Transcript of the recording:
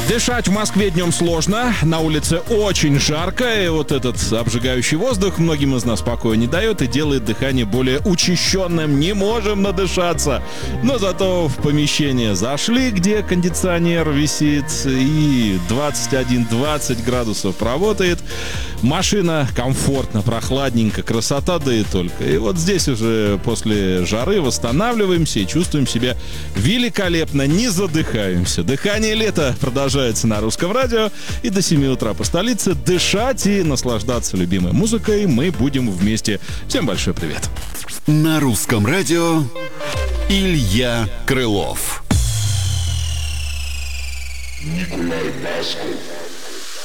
Дышать в Москве днем сложно, на улице очень жарко, и вот этот обжигающий воздух многим из нас покоя не дает и делает дыхание более учащенным. Не можем надышаться. Но зато в помещение зашли, где кондиционер висит, и 21-20 градусов работает. Машина комфортно, прохладненько, красота, да и только. И вот здесь уже после жары восстанавливаемся и чувствуем себя великолепно, не задыхаемся. Дыхание лета продолжается на Русском радио, и до 7 утра по столице дышать и наслаждаться любимой музыкой мы будем вместе. Всем большой привет. На Русском радио Илья Крылов. Николай Басков.